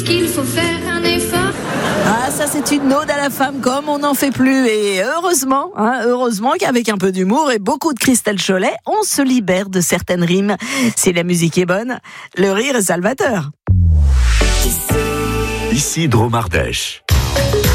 Qu'il faut faire un effort. Ah, ça c'est une ode à la femme comme on n'en fait plus. Et heureusement qu'avec un peu d'humour et beaucoup de Christelle Cholet, on se libère de certaines rimes. Si la musique est bonne, le rire est salvateur. Ici Dromardèche.